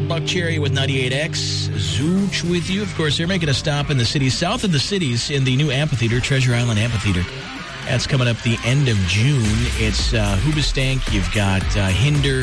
Buck Cherry with 98X. Zooch with you. Of course, they're making a stop in the cities, south of the cities, in the new amphitheater, Treasure Island Amphitheater. That's coming up the end of June. It's Hoobastank. You've got Hinder.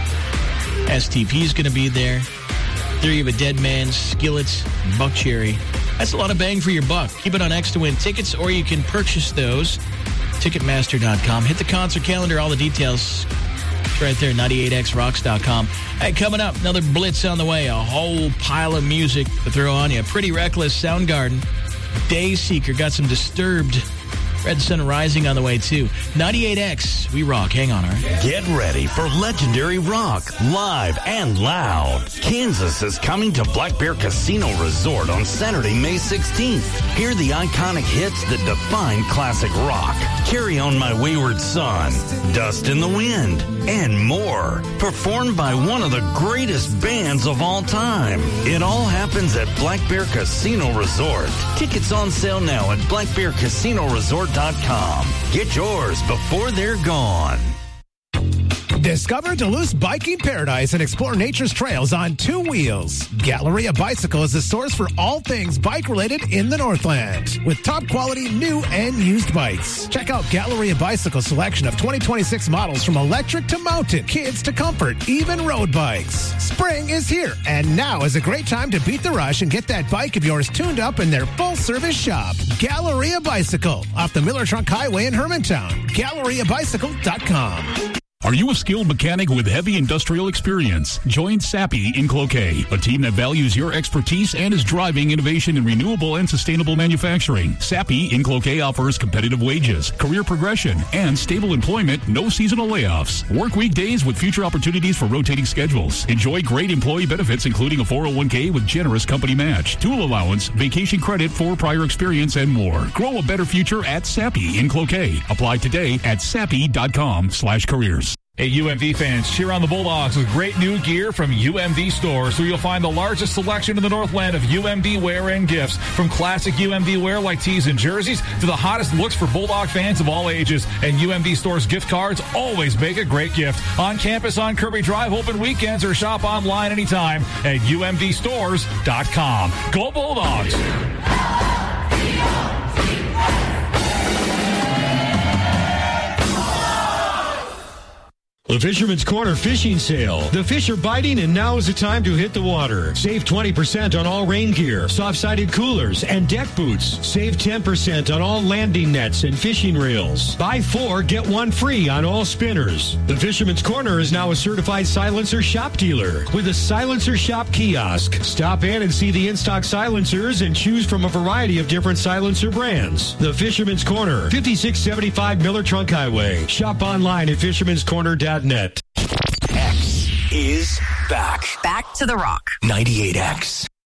STP's going to be there. Theory of a Dead Man, Skillet, Buck Cherry. That's a lot of bang for your buck. Keep it on X to win tickets, or you can purchase those. Ticketmaster.com. Hit the concert calendar. All the details right there, 98xrocks.com. Hey, coming up, another blitz on the way. A whole pile of music to throw on you. Pretty Reckless, Soundgarden, Dayseeker, got some Disturbed, Red Sun Rising on the way, too. 98X, we rock. Hang on, all right? Get ready for legendary rock, live and loud. Kansas is coming to Black Bear Casino Resort on Saturday, May 16th. Hear the iconic hits that define classic rock. Carry On My Wayward Son, Dust in the Wind, and more. Performed by one of the greatest bands of all time. It all happens at Black Bear Casino Resort. Tickets on sale now at blackbearcasinoresort.com. Get yours before they're gone. Discover Duluth's biking paradise and explore nature's trails on two wheels. Galleria Bicycle is the source for all things bike-related in the Northland, with top-quality new and used bikes. Check out Galleria Bicycle's selection of 2026 models from electric to mountain, kids to comfort, even road bikes. Spring is here, and now is a great time to beat the rush and get that bike of yours tuned up in their full-service shop. Galleria Bicycle, off the Miller Trunk Highway in Hermantown. GalleriaBicycle.com. Are you a skilled mechanic with heavy industrial experience? Join Sappi in Cloquet, a team that values your expertise and is driving innovation in renewable and sustainable manufacturing. Sappi in Cloquet offers competitive wages, career progression, and stable employment, no seasonal layoffs. Work weekdays with future opportunities for rotating schedules. Enjoy great employee benefits, including a 401k with generous company match, tool allowance, vacation credit for prior experience, and more. Grow a better future at Sappi in Cloquet. Apply today at sappi.com/careers. Hey, UMD fans, cheer on the Bulldogs with great new gear from UMD stores, where you'll find the largest selection in the Northland of UMD wear and gifts. From classic UMD wear like tees and jerseys to the hottest looks for Bulldog fans of all ages. And UMD stores gift cards always make a great gift. On campus on Kirby Drive, open weekends, or shop online anytime at umdstores.com. Go Bulldogs! The Fisherman's Corner Fishing Sale. The fish are biting, and now is the time to hit the water. Save 20% on all rain gear, soft-sided coolers, and deck boots. Save 10% on all landing nets and fishing reels. Buy 4, get 1 free on all spinners. The Fisherman's Corner is now a certified silencer shop dealer with a Silencer Shop kiosk. Stop in and see the in-stock silencers and choose from a variety of different silencer brands. The Fisherman's Corner, 5675 Miller Trunk Highway. Shop online at fishermanscorner.net. X is back. Back to the rock. 98X.